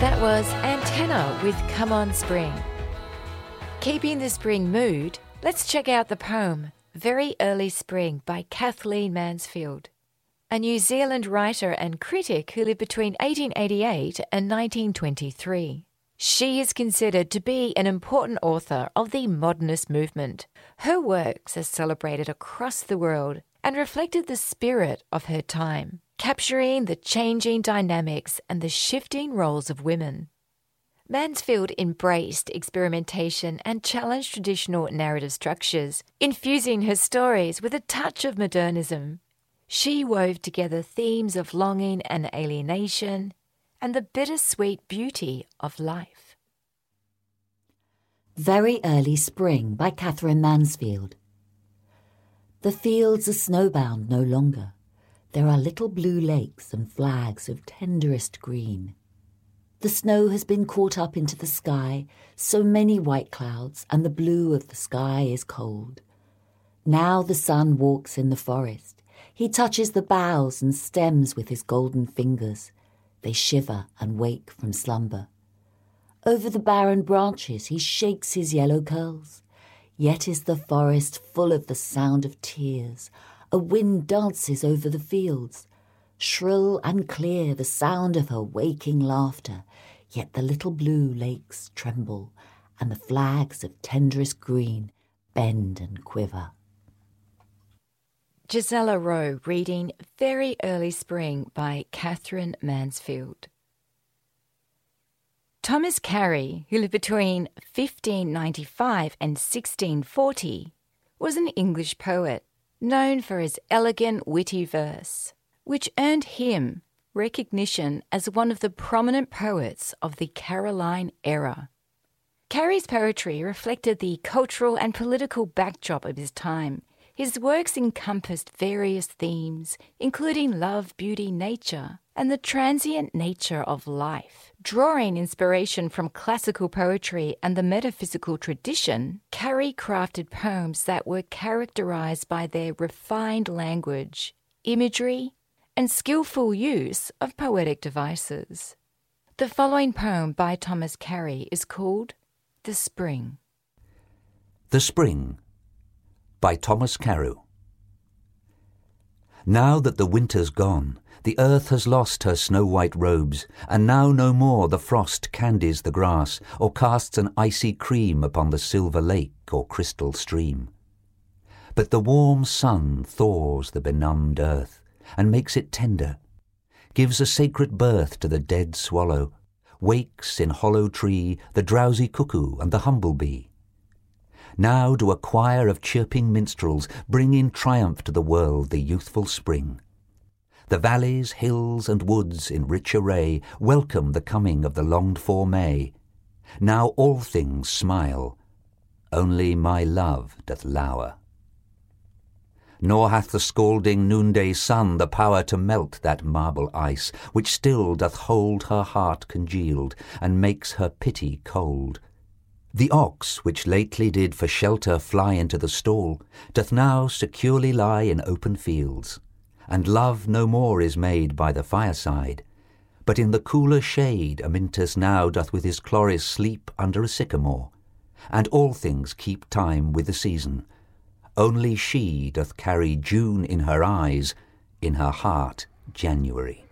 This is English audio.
That was Antenna with Come On Spring. Keeping the spring mood, let's check out the poem Very Early Spring by Kathleen Mansfield, a New Zealand writer and critic who lived between 1888 and 1923. She is considered to be an important author of the modernist movement. Her works are celebrated across the world and reflected the spirit of her time, capturing the changing dynamics and the shifting roles of women. Mansfield embraced experimentation and challenged traditional narrative structures, infusing her stories with a touch of modernism. She wove together themes of longing and alienation and the bittersweet beauty of life. Very Early Spring by Katherine Mansfield. The fields are snowbound no longer. There are little blue lakes and flags of tenderest green. The snow has been caught up into the sky, so many white clouds, and the blue of the sky is cold. Now the sun walks in the forest. He touches the boughs and stems with his golden fingers. They shiver and wake from slumber. Over the barren branches he shakes his yellow curls. Yet is the forest full of the sound of tears. A wind dances over the fields. Shrill and clear the sound of her waking laughter, yet the little blue lakes tremble, and the flags of tenderest green bend and quiver. Gisela Rowe reading Very Early Spring by Katherine Mansfield. Thomas Carey, who lived between 1595 and 1640, was an English poet known for his elegant, witty verse, which earned him recognition as one of the prominent poets of the Caroline era. Carey's poetry reflected the cultural and political backdrop of his time. His works encompassed various themes, including love, beauty, nature, and the transient nature of life. Drawing inspiration from classical poetry and the metaphysical tradition, Carey crafted poems that were characterized by their refined language, imagery, and skillful use of poetic devices. The following poem by Thomas Carey is called The Spring. The Spring by Thomas Carey. Now that the winter's gone, the earth has lost her snow-white robes, and now no more the frost candies the grass, or casts an icy cream upon the silver lake or crystal stream. But the warm sun thaws the benumbed earth, and makes it tender, gives a sacred birth to the dead swallow, wakes in hollow tree the drowsy cuckoo and the humble-bee. Now do a choir of chirping minstrels bring in triumph to the world the youthful spring. The valleys, hills, and woods in rich array welcome the coming of the longed-for May. Now all things smile, only my love doth lour. Nor hath the scalding noonday sun the power to melt that marble ice, which still doth hold her heart congealed, and makes her pity cold. The ox, which lately did for shelter fly into the stall, doth now securely lie in open fields, and love no more is made by the fireside, but in the cooler shade Amyntas now doth with his Chloris sleep under a sycamore, and all things keep time with the season. Only she doth carry June in her eyes, in her heart January.